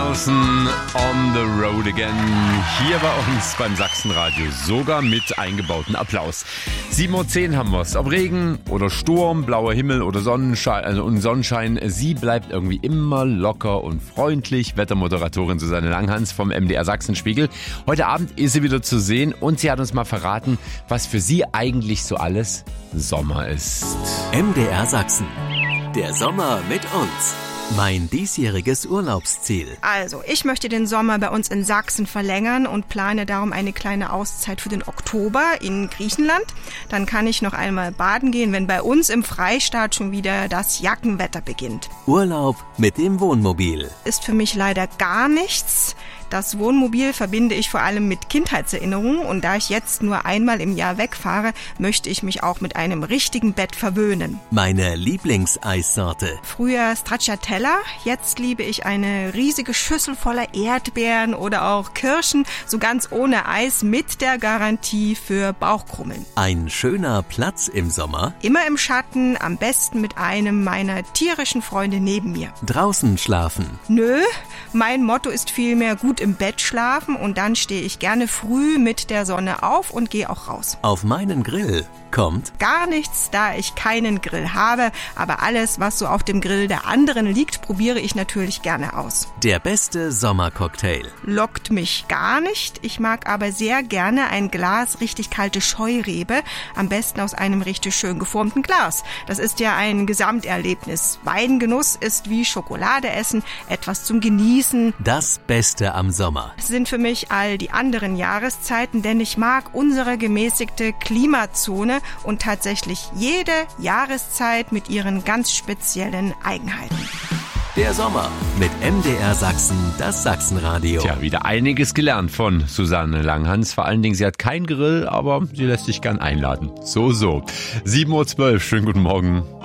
draußen on the road again. Hier bei uns beim Sachsenradio, sogar mit eingebauten Applaus. 7:10 Uhr haben wir es. Ob Regen oder Sturm, blauer Himmel oder Sonnenschein, sie bleibt irgendwie immer locker und freundlich. Wettermoderatorin Susanne Langhans vom MDR Sachsenspiegel. Heute Abend ist sie wieder zu sehen und sie hat uns mal verraten, was für sie eigentlich so alles Sommer ist. MDR Sachsen. Der Sommer mit uns. Mein diesjähriges Urlaubsziel. Also, ich möchte den Sommer bei uns in Sachsen verlängern und plane darum eine kleine Auszeit für den Oktober in Griechenland. Dann kann ich noch einmal baden gehen, wenn bei uns im Freistaat schon wieder das Jackenwetter beginnt. Urlaub mit dem Wohnmobil. Ist für mich leider gar nichts. Das Wohnmobil verbinde ich vor allem mit Kindheitserinnerungen und da ich jetzt nur einmal im Jahr wegfahre, möchte ich mich auch mit einem richtigen Bett verwöhnen. Meine Lieblingseissorte. Früher Stracciatella, jetzt liebe ich eine riesige Schüssel voller Erdbeeren oder auch Kirschen, so ganz ohne Eis mit der Garantie für Bauchkrummeln. Ein schöner Platz im Sommer. Immer im Schatten, am besten mit einem meiner tierischen Freunde neben mir. Draußen schlafen. Nö, mein Motto ist vielmehr gut im Bett schlafen und dann stehe ich gerne früh mit der Sonne auf und gehe auch raus. Auf meinen Grill kommt gar nichts, da ich keinen Grill habe, aber alles, was so auf dem Grill der anderen liegt, probiere ich natürlich gerne aus. der beste Sommercocktail. Lockt mich gar nicht, ich mag aber sehr gerne ein Glas richtig kalte Scheurebe, am besten aus einem richtig schön geformten Glas. Das ist ja ein Gesamterlebnis. Weingenuss ist wie Schokolade essen, etwas zum Genießen. Das Beste am Sommer. Es sind für mich all die anderen Jahreszeiten, denn ich mag unsere gemäßigte Klimazone und tatsächlich jede Jahreszeit mit ihren ganz speziellen Eigenheiten. Der Sommer mit MDR Sachsen, das Sachsenradio. Tja, wieder einiges gelernt von Susanne Langhans. Vor allen Dingen, sie hat keinen Grill, aber sie lässt sich gern einladen. So. 7:12 Uhr, schönen guten Morgen.